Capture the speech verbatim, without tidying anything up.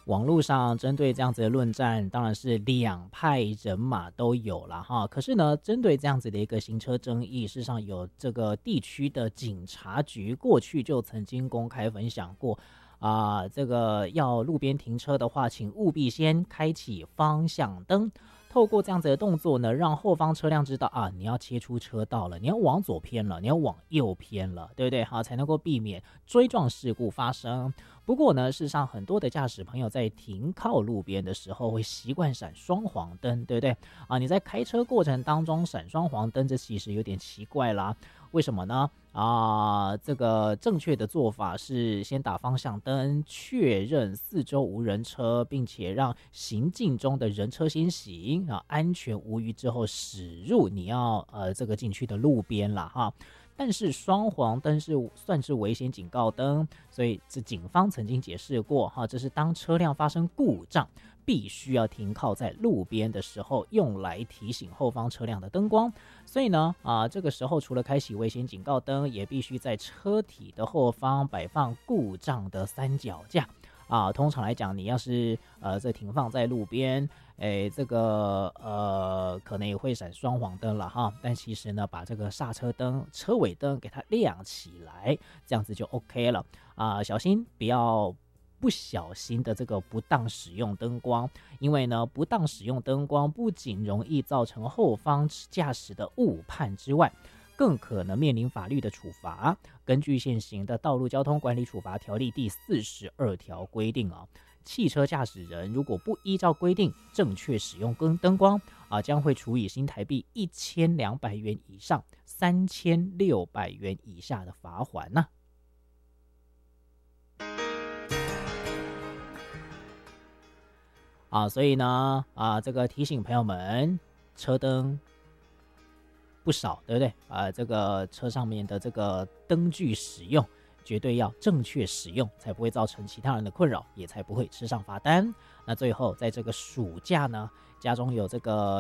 网络上针对这样子的论战，当然是两派人马都有了哈。可是呢，针对这样子的一个行车争议，事实上有这个地区的警察局过去就曾经公开分享过。啊、呃，这个要路边停车的话，请务必先开启方向灯。透过这样子的动作呢，让后方车辆知道啊，你要切出车道了，你要往左偏了，你要往右偏了，对不对？好，才能够避免追撞事故发生。不过呢，事实上很多的驾驶朋友在停靠路边的时候会习惯闪双黄灯，对不对？啊，你在开车过程当中闪双黄灯，这其实有点奇怪啦。为什么呢？啊，这个正确的做法是先打方向灯，确认四周无人车，并且让行进中的人车先行啊，安全无虞之后驶入你要呃这个进去的路边啦哈。但是双黄灯是算是危险警告灯，所以这警方曾经解释过哈，这是当车辆发生故障，必须要停靠在路边的时候，用来提醒后方车辆的灯光。所以呢，啊，这个时候除了开启危险警告灯，也必须在车体的后方摆放故障的三脚架。啊，通常来讲，你要是呃这停放在路边，哎，这个呃可能也会闪双黄灯了哈。但其实呢，把这个刹车灯、车尾灯给它亮起来，这样子就 OK 了啊。小心不要不小心的这个不当使用灯光，因为呢，不当使用灯光不仅容易造成后方驾驶的误判之外，更可能面临法律的处罚。根据现行的道路交通管理处罚条例第四十二条规定啊，汽车驾驶人如果不依照规定正确使用灯灯光啊，将会处以新台币一千两百元以上三千六百元以下的罚锾呐、啊。啊，所以呢，啊，这个提醒朋友们，车灯不少，对不对？啊，这个车上面的这个灯具使用，绝对要正确使用，才不会造成其他人的困扰，也才不会吃上罚单。那最后，在这个暑假呢，家中有这个